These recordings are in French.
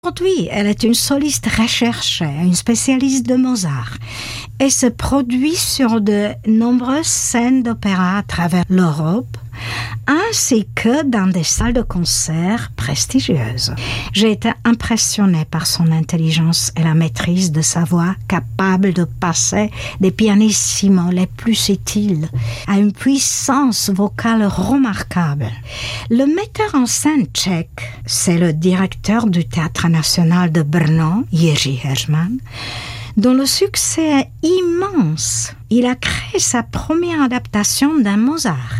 Aujourd'hui, elle est une soliste recherchée, une spécialiste de Mozart et se produit sur de nombreuses scènes d'opéra à travers l'Europe, ainsi que dans des salles de concert prestigieuses. J'ai été impressionnée par son intelligence et la maîtrise de sa voix, capable de passer des pianissimos les plus subtils à une puissance vocale remarquable. Le metteur en scène tchèque, c'est le directeur du Théâtre national de Brno, Jiří Heřman, dont le succès est immense. Il a créé sa première adaptation d'un Mozart.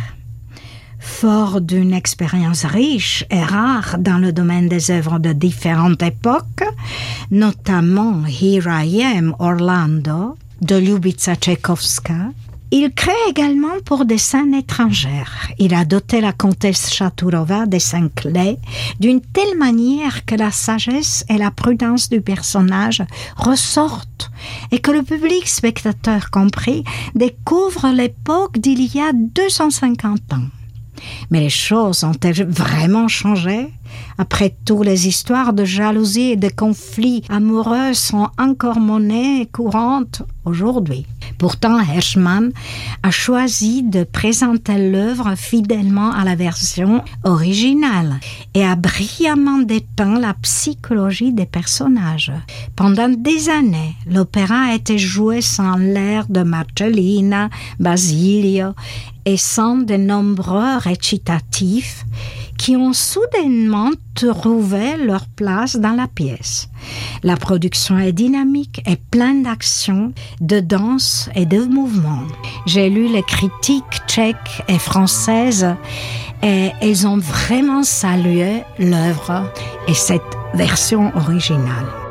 Fort d'une expérience riche et rare dans le domaine des œuvres de différentes époques, notamment Here I Am, Orlando, de Ljubica Čajkovská, il crée également pour des scènes étrangères. Il a doté la comtesse Chaturova des 5 clés d'une telle manière que la sagesse et la prudence du personnage ressortent et que le public, spectateur compris, découvre l'époque d'il y a 250 ans. Mais les choses ont-elles vraiment changé? Après tout, les histoires de jalousie et de conflits amoureux sont encore monnaie courante aujourd'hui. Pourtant, Heřman a choisi de présenter l'œuvre fidèlement à la version originale et a brillamment dépeint la psychologie des personnages. Pendant des années, l'opéra a été joué sans l'air de Marcellina, Basilio et sans de nombreux récitatifs qui ont soudainement trouvé leur place dans la pièce. La production est dynamique et pleine d'action, de danse et de mouvements. J'ai lu les critiques tchèques et françaises et elles ont vraiment salué l'œuvre et cette version originale.